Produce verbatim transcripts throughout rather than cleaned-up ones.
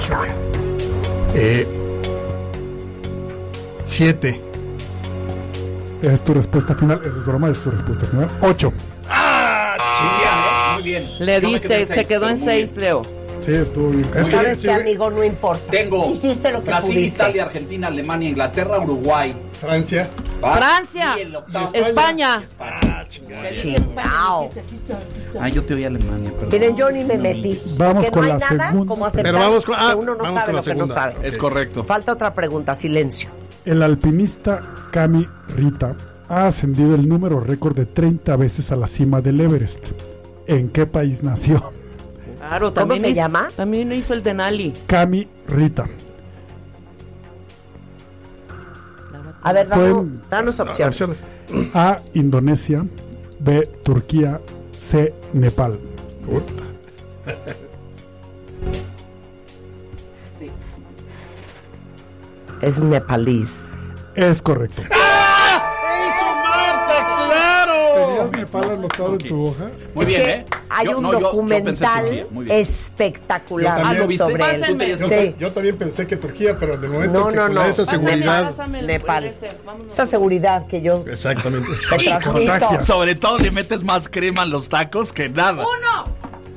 Híjole. Eh, siete. Es tu respuesta final. Esa es broma, es tu respuesta final. Ocho. ¡Ah! Chingada, muy bien. Le Yo me diste, quedé en se seis, quedó en pero muy seis, bien. Leo. Sí, estuvo bien. Es que- ¿Sabes sí, qué, sí. amigo? No importa. Tengo Hiciste lo que Brasil, pudiste. Italia, Argentina, Alemania, Inglaterra, Uruguay. Francia. ¿Va? Francia. Y el octavo. España. Ah, chingada. Chingao. Ah, yo te oí Alemania, perdón. Miren, yo ni me metí. Vamos Porque con no hay la nada segunda. como aceptar Pero vamos con- ah, que uno no vamos sabe con la lo que no segunda. sabe. Es correcto. Falta otra pregunta, silencio. El alpinista Cami Rita ha ascendido el número récord de treinta veces a la cima del Everest. ¿En qué país nació? Claro, ¿Cómo también se hizo- llama? También hizo el Denali. Cami Rita. A ver, Fue danos, en- danos opciones. opciones. A. Indonesia. B. Turquía. C. Nepal. Es nepalís. Es correcto. ¡Eso, Marta! ¡Claro! ¿Tenías Nepal anotado en tu hoja? Muy es bien, que ¿eh? hay Yo- un no, yo- yo pensé documental Turquía, muy bien. espectacular Yo también. Ah, ¿lo viste? sobre él. Pásenme. Yo, Sí. yo también pensé que Turquía, pero de momento No, que no, con no. esa seguridad. Pásame el- Nepal. este, vámonos. Esa seguridad que yo Exactamente. te transmito. contagia. Sobre todo le metes más crema a los tacos que nada. ¡Uno!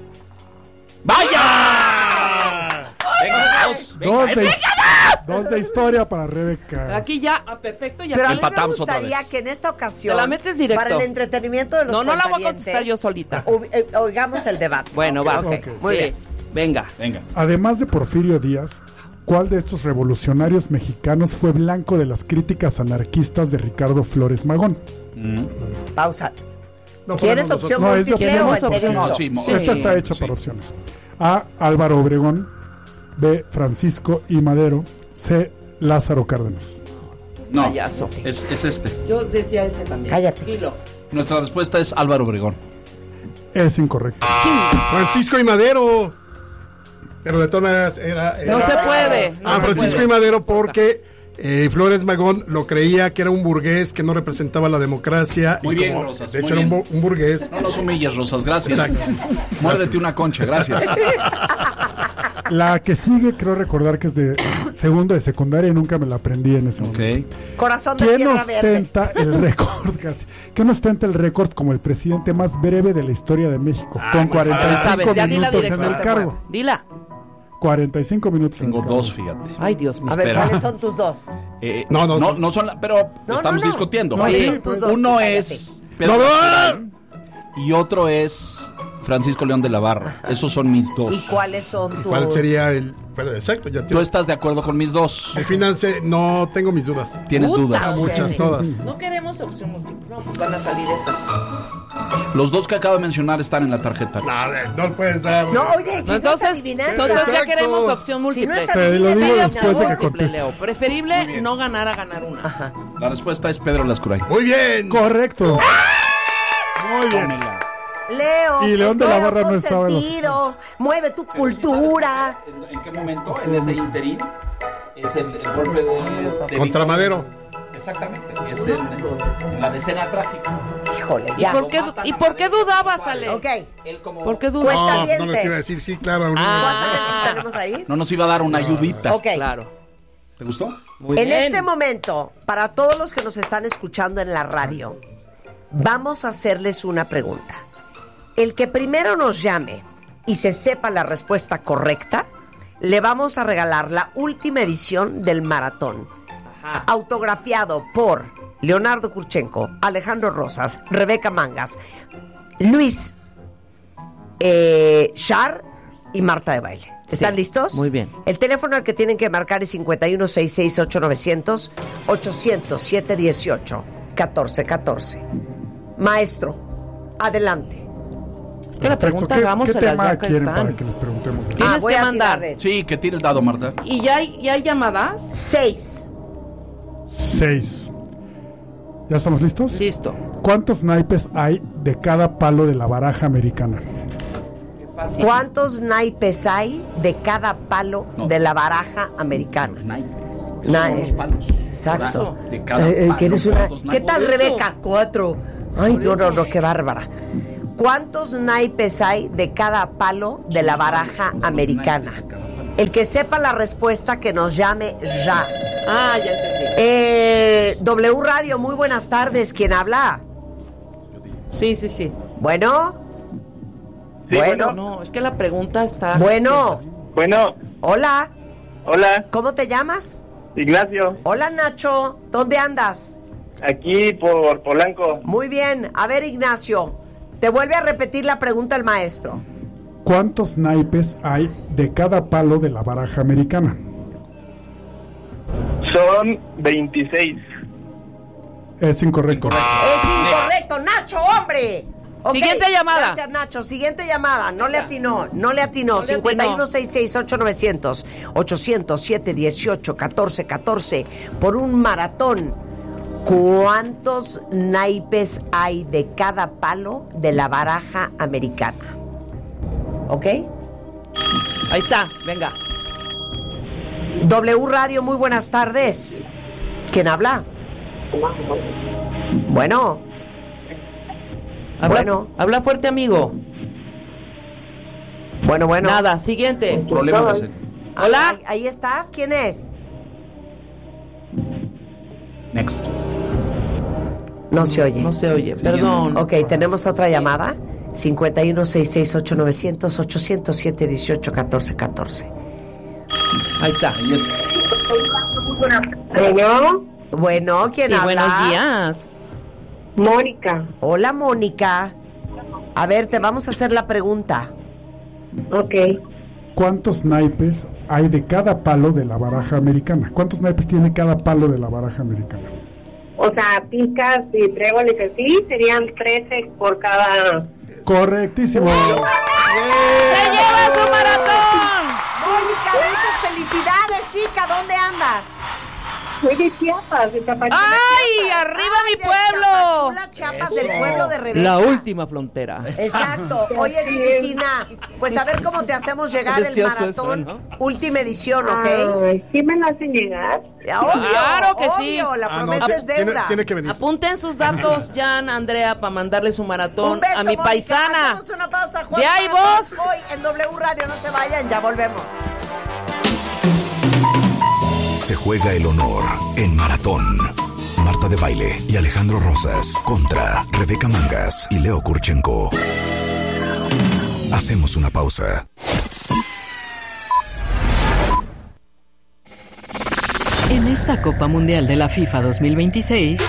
¡Vaya! Venga, dos. Venga, Dos ese. de, dos de historia para Rebeca. Aquí ya, ah, perfecto, ya. Pero a mí me Empatamos otra gustaría vez. que en esta ocasión, Te la metes directo. para el entretenimiento de los No, no la voy a cuentavientes, contestar yo solita. o- eh, oigamos el debate. Bueno, va. Ok, ok. muy Sí. bien. Venga. Venga. Además de Porfirio Díaz, ¿cuál de estos revolucionarios mexicanos fue blanco de las críticas anarquistas de Ricardo Flores Magón? Pausa. No ¿Quieres podemos opción No, es de múltiple o opciones. entero? No, sí, mo- Sí. Esta está hecha Sí. para opciones. A. Álvaro Obregón. B. Francisco I. Madero. C. Lázaro Cárdenas. No, Payaso. es, es este. Yo decía ese también. Cállate. Dilo. Nuestra respuesta es Álvaro Obregón. Es incorrecto. Francisco y Madero. Pero de todas maneras era. era- No se puede. no Ah, se Francisco puede. y Madero porque eh, Flores Magón lo creía que era un burgués que no representaba la democracia. Muy y bien, como, Rosas, de hecho, muy era un, bien. bu- un burgués. No nos humilles, Rosas, gracias. Exacto. Muérdete una concha, gracias. La que sigue, creo recordar que es de segundo de secundaria y nunca me la aprendí en ese momento. Ok. Corazón de ¿Quién tierra verde. ostenta el récord? Casi. ¿Quién ostenta el récord como el presidente más breve de la historia de México? Con cuarenta y Sabes, cinco ya di la minutos en dirección. el cargo. Dila. cuarenta y cinco minutos en el Tengo cargo. dos, fíjate. Ay, Dios mío. A ver, Espera. ¿cuáles son tus dos? Eh, No, no, no, son- no son la- pero No, estamos no, no. discutiendo. No, Sí. sí, tus dos, Uno tú es cállate. Pedro No, no. Lascurain y otro es Francisco León de la Barra. Esos son mis dos. ¿Y cuáles son tus...? ¿Cuál sería el.? Pero exacto, ya ¿Tú tienes. estás de acuerdo con mis dos? Defínanse, no tengo mis dudas. ¿Tienes Puta, dudas? güey. Muchas, todas. No queremos opción múltiple. No, pues van a salir esas. Los dos que acabo de mencionar están en la tarjeta. No, a ver, no puedes dar. No, oye, chicos, Entonces, adivinanza. entonces ya Exacto. queremos opción Si no múltiple. es Te lo adivina, digo adivinanza. después de que Múltiple, contestes. Leo. Preferible no ganar a ganar una. Ajá. La respuesta es Pedro Lascurain. Muy bien. Correcto. Muy bien. Tómela. Leo, Y León de la Leo Barra no con estaba en la sentido, mueve tu cultura. ¿En, en qué momento? En ese interín es el, el golpe de, de Contra Madero. Exactamente. Es el, en la decena trágica. Híjole, ¿Y ya. por qué, ¿y por qué dudabas, Ale? Ok. Él como ¿Por qué No, dudas? Cuesta no les dientes. iba a decir, sí, claro. ¿Cuántas veces tenemos ahí? no nos iba a dar una ayudita. Ok. Claro. ¿Te gustó? Muy En bien. este momento, para todos los que nos están escuchando en la radio, vamos a hacerles una pregunta. El que primero nos llame y se sepa la respuesta correcta, le vamos a regalar la última edición del maratón, Ajá. autografiado por Leonardo Kurchenko, Alejandro Rosas, Rebeca Mangas, Luis eh, Char y Marta de Baile. ¿Están Sí, listos? muy bien. El teléfono al que tienen que marcar es cincuenta y uno sesenta y seis, ocho novecientos, ochocientos, siete dieciocho, catorce catorce. Maestro, adelante. Es que la pregunta ¿Qué, hagamos ¿qué se las tema ya que quieren para están. que les preguntemos? Tienes Ah, voy que a mandar. tirarles. Sí, que tire el dado, Marta. ¿Y ya hay, ya hay llamadas? Seis. Seis. ¿Ya estamos listos? Listo. ¿Cuántos naipes hay de cada palo de la baraja americana? Qué fácil. ¿Cuántos naipes hay de cada palo No. de la baraja americana? Naipes. Esos Na- son los palos. Exacto. ¿Verdad? De cada Eh, eh, palo, que eres una- ¿cuántos ¿Qué naipes? tal, Por eso. Rebeca? Cuatro. Ay, no, no, no, qué bárbara. ¿Cuántos naipes hay de cada palo de la baraja Los americana? naipes de cada palo. El que sepa la respuesta, que nos llame ya. Ah, ya entendí. Eh, W Radio, muy buenas tardes. ¿Quién habla? Sí, sí, sí. Bueno. Sí, bueno. No, es que la pregunta está... Bueno. Bueno, Hola. hola, ¿Cómo te llamas? Ignacio, Hola, Nacho. ¿Dónde andas? aquí por Polanco. Muy bien. A ver, Ignacio, te vuelve a repetir la pregunta el maestro. ¿Cuántos naipes hay de cada palo de la baraja americana? Son veintiséis. Es incorrecto. Es incorrecto, Nacho, hombre. Ok, Siguiente llamada. Gracias, Nacho. Siguiente llamada. No le atinó, no le atinó. No le atinó. cincuenta y uno sesenta y seis, ocho nueve cero cero, ochocientos siete dieciocho catorce catorce por un maratón. ¿Cuántos naipes hay de cada palo de la baraja americana? ¿Ok? Ahí está, venga. W Radio, muy buenas tardes. ¿Quién habla? Bueno. Habla, Bueno. habla fuerte, amigo. Bueno, bueno. Nada, siguiente. Problema de ser. Hola. Ahí, ahí estás. ¿Quién es? Next. No se oye. No se oye, perdón. Ok, tenemos otra llamada. cincuenta y uno sesenta y seis, ocho nueve cero cero, ochocientos siete dieciocho catorce catorce. Ahí está. Ahí es. Bueno, Bueno, ¿quién Sí, habla? buenos días. Mónica. Hola, Mónica. A ver, te vamos a hacer la pregunta. Ok. ¿Cuántos naipes hay de cada palo de la baraja americana? ¿Cuántos naipes tiene cada palo de la baraja americana? O sea, picas y tréboles así, serían trece por cada... Correctísimo. ¡Se lleva su maratón! Mónica, muchas felicidades, chica. ¿Dónde andas? Soy de Chiapas, de Tapachula. ¡Ay, arriba mi de pueblo! Tapachula, Chiapas, del pueblo de Rebeca. La última frontera. Exacto. Oye, chiquitina, pues a ver cómo te hacemos llegar el Precioso maratón. eso, ¿no? Última edición, ¿ok? Ay, ¿sí me la hacen llegar? Obvio, Claro que sí. obvio, la Ah, no, promesa ti- es tiene, deuda. tiene que venir. Apunten sus datos, Jan, Andrea, para mandarle su maratón Un beso, a mi Mónica. paisana. Hacemos una pausa, Juan De ahí Maratón, vos. Hoy en W Radio, no se vayan, ya volvemos. Se juega el honor en Maratón. Marta de Baile y Alejandro Rosas contra Rebeca Mangas y Leo Kurchenko. Hacemos una pausa. En esta Copa Mundial de la FIFA dos mil veintiséis,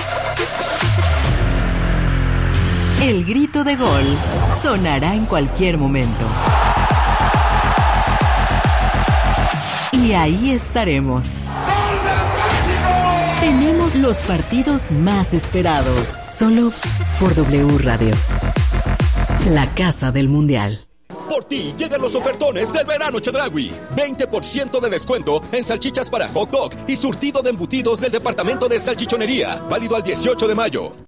el grito de gol sonará en cualquier momento. Y ahí estaremos. Tenemos los partidos más esperados, solo por W Radio, la casa del Mundial. Por ti llegan los ofertones del verano Chedraui. veinte por ciento de descuento en salchichas para hot dog y surtido de embutidos del departamento de salchichonería. Válido al dieciocho de mayo.